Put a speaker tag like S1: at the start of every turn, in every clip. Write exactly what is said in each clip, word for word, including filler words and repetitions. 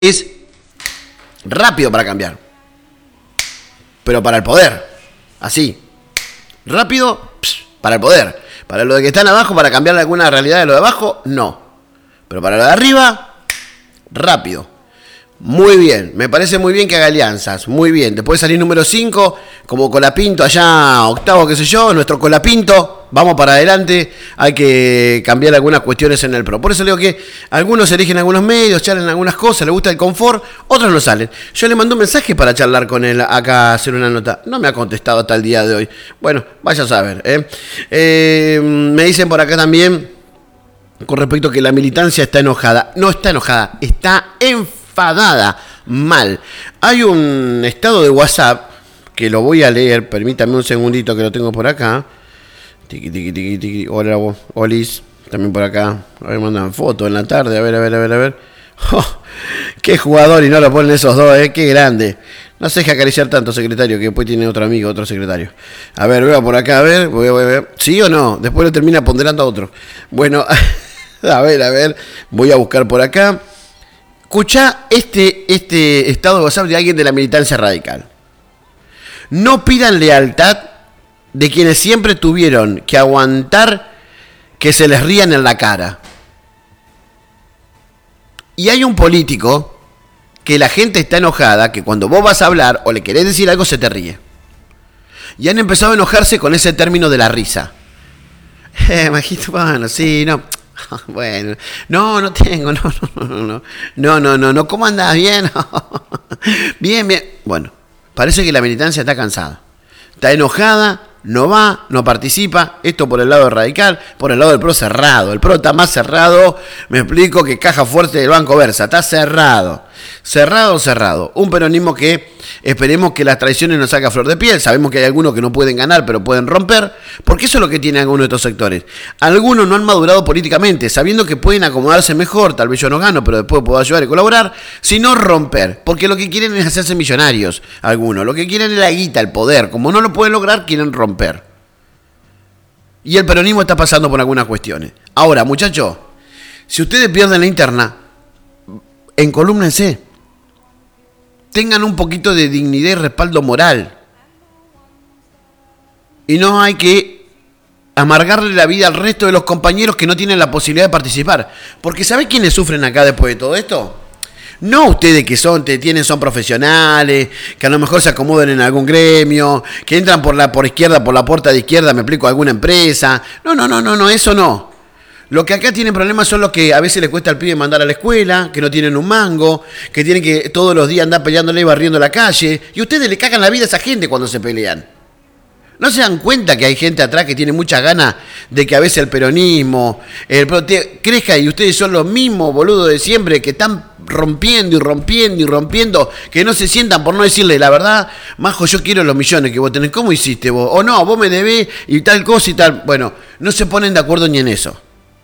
S1: es rápido para cambiar, pero para el poder, así, rápido pss, para el poder, para lo de que están abajo, para cambiar alguna realidad de lo de abajo, no, pero para lo de arriba, rápido. Muy bien, me parece muy bien que haga alianzas, muy bien. Después salir número cinco, como Colapinto allá, octavo, qué sé yo, nuestro Colapinto, vamos para adelante, hay que cambiar algunas cuestiones en el PRO. Por eso le digo que algunos eligen algunos medios, charlan algunas cosas, les gusta el confort, otros no salen. Yo le mandé un mensaje para charlar con él acá, hacer una nota, no me ha contestado hasta el día de hoy. Bueno, vaya a saber. ¿eh? Eh, me dicen por acá también, con respecto a que la militancia está enojada. No está enojada, está enfadada. Enfadada, mal. Hay un estado de WhatsApp que lo voy a leer, permítame un segundito que lo tengo por acá. Tiki, tiki, tiki, tiki. Hola, Olis, también por acá. A ver, mandan foto en la tarde, a ver, a ver, a ver, a ver. Oh, qué jugador, y no lo ponen esos dos, eh, qué grande. No se deja acariciar tanto, secretario, que después tiene otro amigo, otro secretario. A ver, veo por acá, a ver, voy a ver. ¿Sí o no? Después lo termina ponderando a otro. Bueno, a ver, a ver, voy a buscar por acá. Escuchá este, este estado de WhatsApp de alguien de la militancia radical. No pidan lealtad de quienes siempre tuvieron que aguantar que se les rían en la cara. Y hay un político que la gente está enojada, que cuando vos vas a hablar o le querés decir algo se te ríe. Y han empezado a enojarse con ese término de la risa. Eh, majito, bueno, sí, no... Bueno, no, no tengo, no, no, no, no, no, no, no, no, ¿cómo andás? Bien, bien, bien. Bueno, parece que la militancia está cansada, está enojada, no va, no participa, esto por el lado radical, por el lado del PRO cerrado, el PRO está más cerrado, me explico, que Caja Fuerte del Banco Versa, está cerrado, cerrado, cerrado, un peronismo que esperemos que las traiciones nos saque a flor de piel, sabemos que hay algunos que no pueden ganar, pero pueden romper, porque eso es lo que tienen algunos de estos sectores, algunos no han madurado políticamente, sabiendo que pueden acomodarse mejor, tal vez yo no gano, pero después puedo ayudar y colaborar, sino romper, porque lo que quieren es hacerse millonarios, algunos, lo que quieren es la guita, el poder, como no lo pueden lograr, quieren romper. Y el peronismo está pasando por algunas cuestiones. Ahora, muchachos, si ustedes pierden la interna, encolúmnense. Tengan un poquito de dignidad y respaldo moral. Y no hay que amargarle la vida al resto de los compañeros que no tienen la posibilidad de participar. Porque ¿sabe quiénes sufren acá después de todo esto? No ustedes que son, te tienen, son profesionales, que a lo mejor se acomodan en algún gremio, que entran por la por izquierda, por la puerta de izquierda, me explico, alguna empresa. No, no, no, no, no, eso no. Lo que acá tienen problemas son los que a veces les cuesta al pibe mandar a la escuela, que no tienen un mango, que tienen que todos los días andar peleándole y barriendo la calle. Y ustedes le cagan la vida a esa gente cuando se pelean. ¿No se dan cuenta que hay gente atrás que tiene muchas ganas de que a veces el peronismo el pro te, crezca y ustedes son los mismos boludos de siempre que están rompiendo y rompiendo y rompiendo, que no se sientan por no decirle la verdad, majo, yo quiero los millones que vos tenés, ¿cómo hiciste vos? O no, vos me debés y tal cosa y tal. Bueno, no se ponen de acuerdo ni en eso.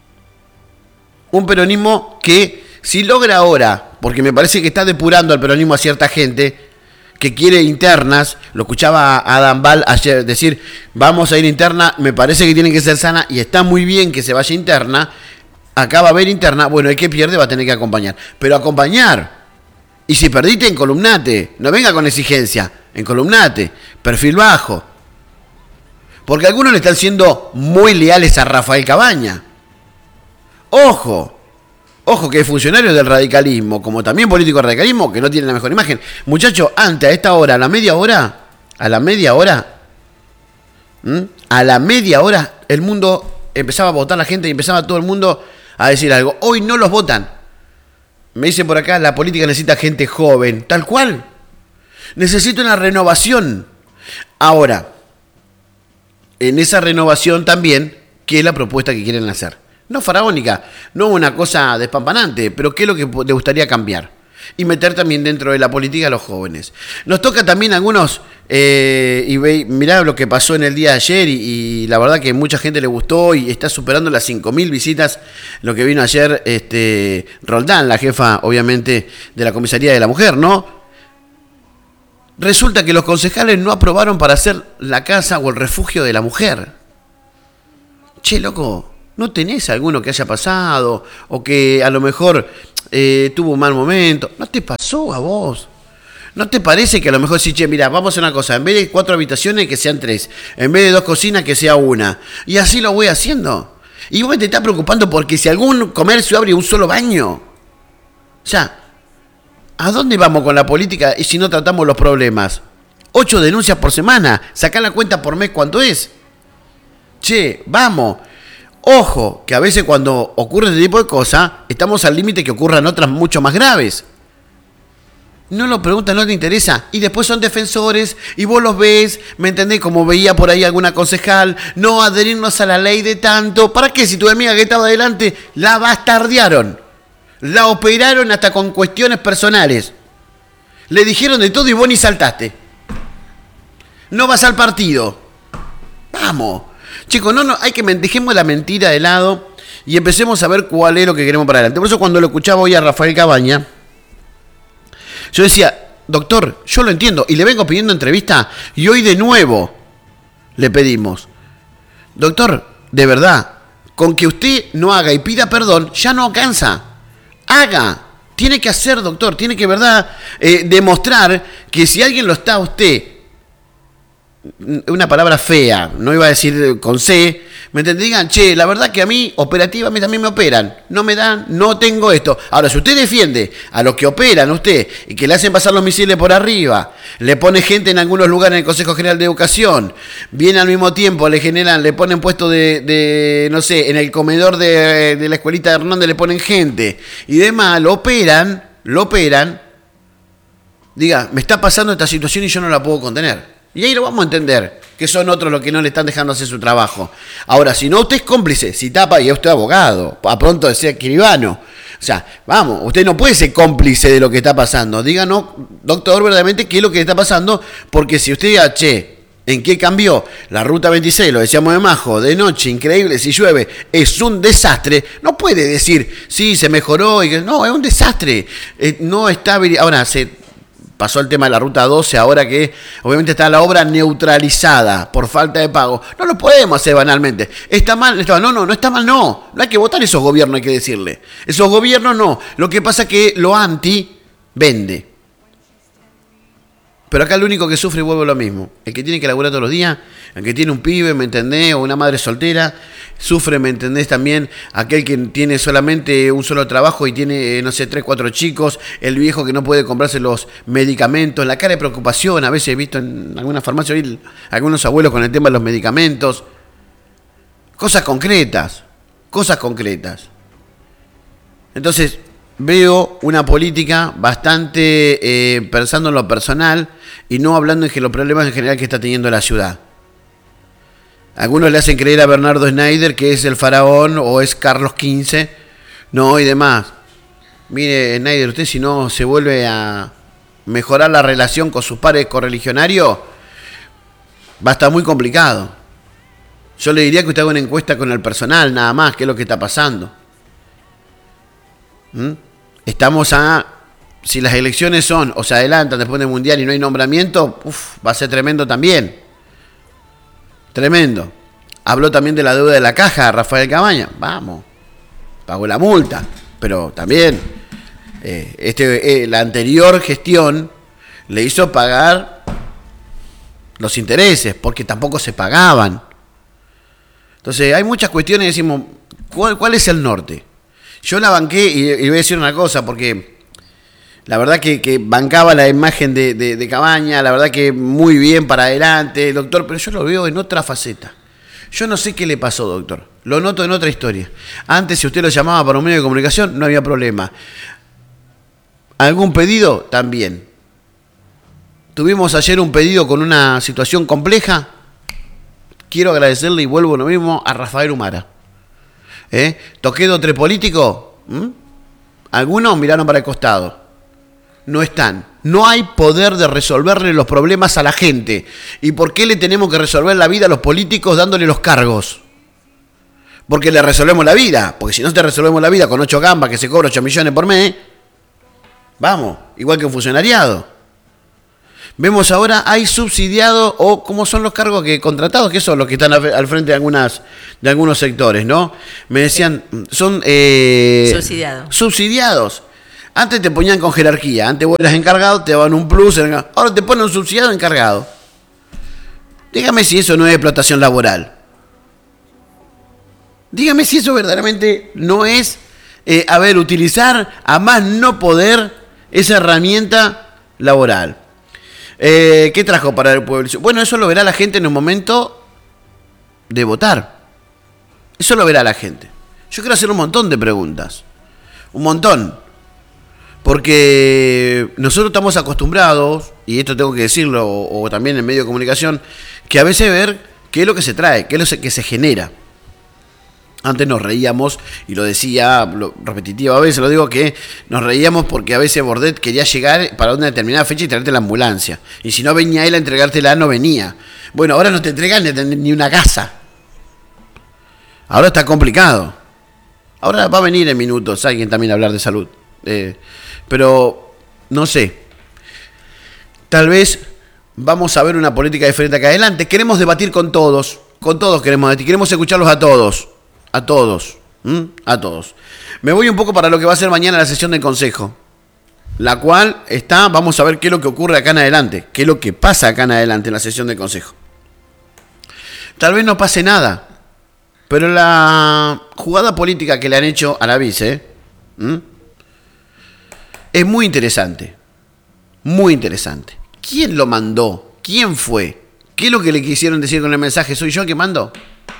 S1: Un peronismo que si logra ahora, porque me parece que está depurando al peronismo a cierta gente que quiere internas, lo escuchaba a Adam Ball ayer decir, vamos a ir interna, me parece que tiene que ser sana y está muy bien que se vaya interna, acá va a haber interna, bueno, el que pierde va a tener que acompañar, pero acompañar, y si perdiste, encolumnate, no venga con exigencia, encolumnate, perfil bajo, porque algunos le están siendo muy leales a Rafael Cabaña, ojo, Ojo que hay funcionarios del radicalismo, como también políticos del radicalismo, que no tienen la mejor imagen. Muchachos, antes, a esta hora, a la media hora, a la media hora, ¿m? a la media hora, el mundo empezaba a votar la gente y empezaba todo el mundo a decir algo. Hoy no los votan. Me dicen por acá, la política necesita gente joven. Tal cual. Necesita una renovación. Ahora, en esa renovación también, ¿qué es la propuesta que quieren hacer? No faraónica, no una cosa despampanante, pero ¿qué es lo que le gustaría cambiar? Y meter también dentro de la política a los jóvenes. Nos toca también algunos, eh, y ve, mirá lo que pasó en el día de ayer, y, y la verdad que mucha gente le gustó y está superando las cinco mil visitas, lo que vino ayer este, Roldán, la jefa obviamente de la Comisaría de la Mujer, ¿no? Resulta que los concejales no aprobaron para hacer la casa o el refugio de la mujer. Che, loco, ¿no tenés alguno que haya pasado? O que a lo mejor eh, tuvo un mal momento. ¿No te pasó a vos? ¿No te parece que a lo mejor sí, che, mira, vamos a hacer una cosa, en vez de cuatro habitaciones que sean tres, en vez de dos cocinas que sea una? Y así lo voy haciendo. Y vos te estás preocupando porque si algún comercio abre un solo baño. O sea, ¿a dónde vamos con la política y si no tratamos los problemas? Ocho denuncias por semana, sacá la cuenta por mes cuánto es. Che, vamos. Ojo, que a veces cuando ocurre este tipo de cosas, estamos al límite que ocurran otras mucho más graves. No lo preguntan, no te interesa. Y después son defensores y vos los ves, ¿me entendés? Como veía por ahí alguna concejal, no adherirnos a la ley de tanto. ¿Para qué? Si tu amiga que estaba adelante la bastardearon. La operaron hasta con cuestiones personales. Le dijeron de todo y vos ni saltaste. No vas al partido. Vamos. Chicos, no, no, hay que dejemos la mentira de lado y empecemos a ver cuál es lo que queremos para adelante. Por eso cuando lo escuchaba hoy a Rafael Cabaña, yo decía, doctor, yo lo entiendo y le vengo pidiendo entrevista y hoy de nuevo le pedimos, doctor, de verdad, con que usted no haga y pida perdón, ya no alcanza. Haga, tiene que hacer, doctor, tiene que, verdad, eh, demostrar que si alguien lo está a usted, una palabra fea, no iba a decir con C, me entendí, digan, che, la verdad que a mí, operativamente también me operan, no me dan, no tengo esto. Ahora, si usted defiende a los que operan, usted, y que le hacen pasar los misiles por arriba, le pone gente en algunos lugares en el Consejo General de Educación, viene al mismo tiempo, le generan, le ponen puesto de, de no sé, en el comedor de, de la escuelita de Hernández le ponen gente, y demás, lo operan, lo operan, diga, me está pasando esta situación y yo no la puedo contener. Y ahí lo vamos a entender, que son otros los que no le están dejando hacer su trabajo. Ahora, si no, usted es cómplice, si tapa, y usted es abogado, a pronto decía escribano. O sea, vamos, usted no puede ser cómplice de lo que está pasando. Díganos, doctor, verdaderamente qué es lo que está pasando, porque si usted diga, che, ¿en qué cambió? La ruta veintiséis, lo decíamos de Majo, de noche, increíble, si llueve, es un desastre. No puede decir, sí, se mejoró, y que no, es un desastre. Eh, no está... Ahora, se... pasó el tema de la ruta doce, ahora que obviamente está la obra neutralizada por falta de pago. No lo podemos hacer banalmente. ¿Está mal? Está mal. No, no, no está mal, no. No hay que votar esos gobiernos, hay que decirle. Esos gobiernos no. Lo que pasa es que lo anti vende. Pero acá el único que sufre y vuelve lo mismo. El que tiene que laburar todos los días, el que tiene un pibe, ¿me entendés? O una madre soltera, sufre, ¿me entendés? También aquel que tiene solamente un solo trabajo y tiene, no sé, tres, cuatro chicos, el viejo que no puede comprarse los medicamentos, la cara de preocupación, a veces he visto en alguna farmacia oír algunos abuelos con el tema de los medicamentos. Cosas concretas, cosas concretas. Entonces, veo una política bastante eh, pensando en lo personal y no hablando en los problemas en general que está teniendo la ciudad. Algunos le hacen creer a Bernardo Schneider que es el faraón o es Carlos quince, no, y demás. Mire, Schneider, usted si no se vuelve a mejorar la relación con sus pares correligionarios, va a estar muy complicado. Yo le diría que usted haga una encuesta con el personal, nada más, qué es lo que está pasando. ¿Mm? Estamos a... Si las elecciones son o se adelantan después del Mundial y no hay nombramiento, uf, va a ser tremendo también. Tremendo. Habló también de la deuda de la caja, Rafael Cabaña. Vamos, pagó la multa. Pero también eh, este, eh, la anterior gestión le hizo pagar los intereses, porque tampoco se pagaban. Entonces hay muchas cuestiones y decimos, ¿cuál, cuál es el norte? Yo la banqué y, y voy a decir una cosa, porque la verdad que, que bancaba la imagen de, de, de Cabaña, la verdad que muy bien para adelante, doctor, pero yo lo veo en otra faceta. Yo no sé qué le pasó, doctor. Lo noto en otra historia. Antes, si usted lo llamaba para un medio de comunicación, no había problema. ¿Algún pedido? También. Tuvimos ayer un pedido con una situación compleja. Quiero agradecerle y vuelvo lo mismo a Rafael Humara. ¿Eh? Toqué de otro político. ¿Mm? Algunos miraron para el costado. No están. No hay poder de resolverle los problemas a la gente. ¿Y por qué le tenemos que resolver la vida a los políticos dándole los cargos? Porque le resolvemos la vida. Porque si no te resolvemos la vida con ocho gambas que se cobra ocho millones por mes, vamos, igual que un funcionariado. Vemos ahora, hay subsidiados o cómo son los cargos que contratados, que son los que están al frente de algunas de algunos sectores, ¿no? Me decían, son... Eh,
S2: subsidiados.
S1: Subsidiados. Antes te ponían con jerarquía. Antes vos eras encargado, te daban un plus. Ahora te ponen un subsidiado encargado. Dígame si eso no es explotación laboral. Dígame si eso verdaderamente no es, eh, a ver, utilizar a más no poder esa herramienta laboral. Eh, ¿Qué trajo para el pueblo? Bueno, eso lo verá la gente en un momento de votar. Eso lo verá la gente. Yo quiero hacer un montón de preguntas. Un montón. Porque nosotros estamos acostumbrados, y esto tengo que decirlo, o, o también en medio de comunicación, que a veces ver qué es lo que se trae, qué es lo que se genera. Antes nos reíamos, y lo decía lo repetitivo a veces, lo digo que nos reíamos porque a veces Bordet quería llegar para una determinada fecha y traerte la ambulancia. Y si no venía él a entregártela, no venía. Bueno, ahora no te entregan ni una casa. Ahora está complicado. Ahora va a venir en minutos alguien también a hablar de salud. Eh, pero, no sé. Tal vez vamos a ver una política diferente acá adelante. Queremos debatir con todos. Con todos queremos debatir. Queremos escucharlos a todos. A todos. ¿Mm? A todos. Me voy un poco para lo que va a ser mañana la sesión del Consejo. La cual está, vamos a ver qué es lo que ocurre acá en adelante. Qué es lo que pasa acá en adelante en la sesión del Consejo. Tal vez no pase nada. Pero la jugada política que le han hecho a la vice ¿eh? es muy interesante. Muy interesante. ¿Quién lo mandó? ¿Quién fue? ¿Qué es lo que le quisieron decir con el mensaje? ¿Soy yo que mando?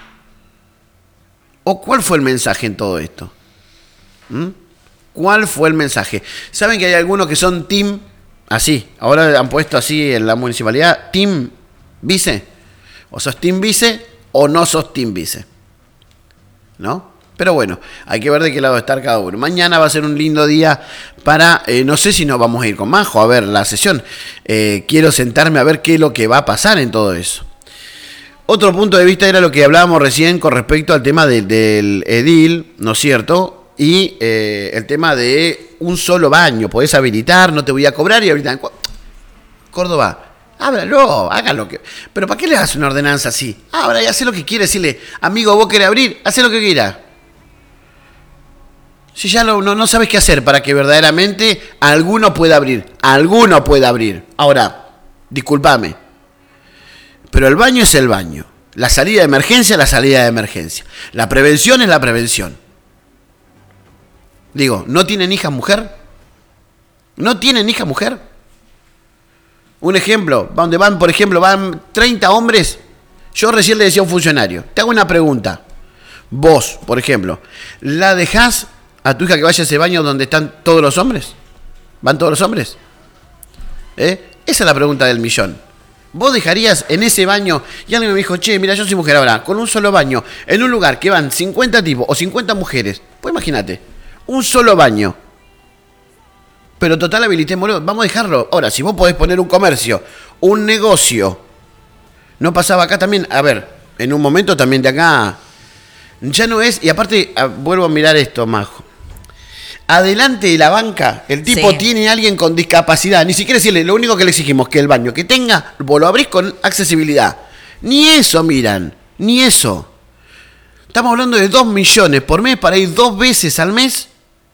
S1: ¿O cuál fue el mensaje en todo esto? ¿Mm? ¿Cuál fue el mensaje? ¿Saben que hay algunos que son team así? Ahora han puesto así en la municipalidad, team vice. O sos team vice o no sos team vice. ¿No? Pero bueno, hay que ver de qué lado está cada uno. Mañana va a ser un lindo día para, eh, no sé si nos vamos a ir con Majo a ver la sesión. Eh, quiero sentarme a ver qué es lo que va a pasar en todo eso. Otro punto de vista era lo que hablábamos recién con respecto al tema de, del edil, ¿no es cierto? Y eh, el tema de un solo baño. Podés habilitar, no te voy a cobrar y habilitar. Córdoba. Ábralo, hágalo. Que... Pero ¿para qué le das una ordenanza así? Abra y hace lo que quiere. Decirle, amigo, vos querés abrir, hace lo que quiera. Si ya lo, no, no sabes qué hacer para que verdaderamente alguno pueda abrir. Alguno pueda abrir. Ahora, discúlpame. Pero el baño es el baño. La salida de emergencia es la salida de emergencia. La prevención es la prevención. Digo, ¿no tienen hija mujer? ¿No tienen hija mujer? Un ejemplo, donde van, por ejemplo, van treinta hombres. Yo recién le decía a un funcionario, te hago una pregunta. Vos, por ejemplo, ¿la dejás a tu hija que vaya a ese baño donde están todos los hombres? ¿Van todos los hombres? ¿Eh? Esa es la pregunta del millón. ¿Vos dejarías en ese baño? Y alguien me dijo, che, mira, yo soy mujer ahora, con un solo baño, en un lugar que van cincuenta tipos o cincuenta mujeres. Pues imagínate, un solo baño. Pero total habilitémoslo, vamos a dejarlo. Ahora, si vos podés poner un comercio, un negocio, no pasaba acá también, a ver, en un momento también de acá, ya no es, y aparte, a, vuelvo a mirar esto, Majo. Adelante de la banca, el tipo sí. Tiene a alguien con discapacidad, ni siquiera decirle, lo único que le exigimos, que el baño que tenga, vos lo abrís con accesibilidad. Ni eso miran, ni eso. Estamos hablando de dos millones por mes para ir dos veces al mes.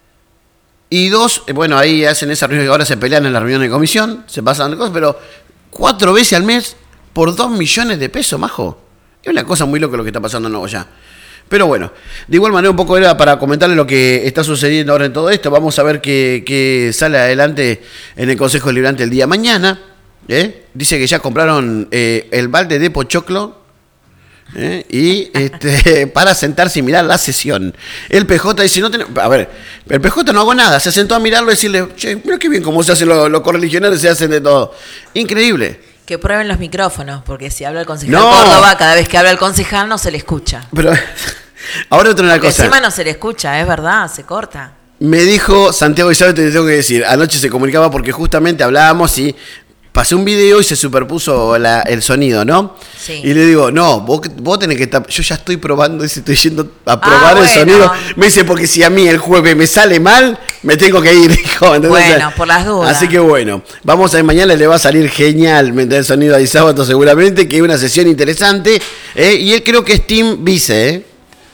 S1: Y dos, bueno, ahí hacen esa reunión, ahora se pelean en la reunión de comisión, se pasan cosas, pero cuatro veces al mes por dos millones de pesos, Majo. Es una cosa muy loca lo que está pasando en Nuevo ya. Pero bueno, de igual manera un poco era para comentarles lo que está sucediendo ahora en todo esto. Vamos a ver qué, qué sale adelante en el Consejo Deliberante el día de mañana. ¿eh? Dice que ya compraron eh, el balde de pochoclo. ¿Eh? Y este, para sentarse y mirar la sesión. El P J dice, no ten... a ver, el P J no hago nada, se sentó a mirarlo y decirle, che, mira qué bien cómo se hacen los, los correligionarios, se hacen de todo. Increíble.
S2: Que prueben los micrófonos, porque si habla el concejal no. Córdoba, cada vez que habla el concejal no se le escucha.
S1: Pero ahora otra una
S2: porque
S1: cosa.
S2: Encima no se le escucha, es verdad, se corta.
S1: Me dijo Santiago Isabel, te tengo que decir, anoche se comunicaba porque justamente hablábamos y pasé un video y se superpuso la, el sonido, ¿no? Sí. Y le digo, no, vos, vos tenés que estar... Yo ya estoy probando, estoy yendo a probar ah, el bueno. sonido. Me dice, porque si a mí el jueves me sale mal, me tengo que ir, dijo. Entonces,
S2: bueno, por las dudas.
S1: Así que bueno, vamos a ver, mañana le va a salir genial, ¿me entendés? El sonido ahí sábado seguramente, que es una sesión interesante. ¿eh? Y él creo que es Team Vice, ¿eh?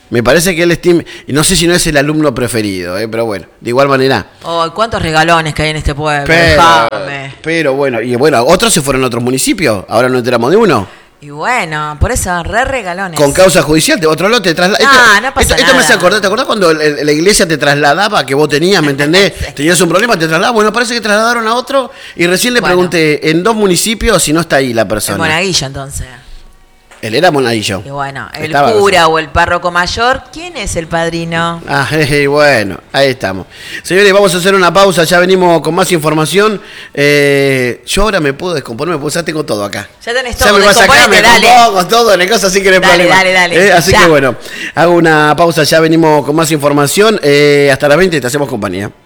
S1: Me parece que él es team, y no sé si no es el alumno preferido, ¿eh? Pero bueno, de igual manera.
S2: Oh, ¿cuántos regalones que hay en este pueblo?
S1: Pero,
S2: Déjame.
S1: pero bueno, y bueno, otros se fueron a otros municipios, ahora no enteramos de uno.
S2: Y bueno, por eso, re regalones.
S1: Con causa judicial, otro lote te traslada.
S2: Ah,
S1: esto,
S2: no pasa
S1: esto, esto
S2: nada.
S1: me hace acordar, ¿te acordás cuando el, el, la iglesia te trasladaba, que vos tenías, ¿me entendés?
S2: Sí.
S1: Tenías un problema, te trasladaba. Bueno, parece que trasladaron a otro y recién le
S2: Bueno.
S1: pregunté en dos municipios si no está ahí la
S2: El
S1: persona.
S2: monaguillo, entonces.
S1: Él era monaguillo.
S2: Y bueno, el
S1: Estaba-
S2: cura o el párroco mayor, ¿quién es el padrino?
S1: Ah, jeje, bueno, ahí estamos. Señores, vamos a hacer una pausa, ya venimos con más información. Eh, yo ahora me puedo descomponer, pues ya tengo todo acá.
S2: Ya tenés
S1: Ya
S2: todo,
S1: me vas a sacar, me
S2: descomponete, dale.
S1: compongo todo en el caso, así que no hay
S2: Dale,
S1: problema.
S2: dale, dale,
S1: Eh, así
S2: ya.
S1: que bueno, hago una pausa, ya venimos con más información. Eh, hasta las veinte te hacemos compañía.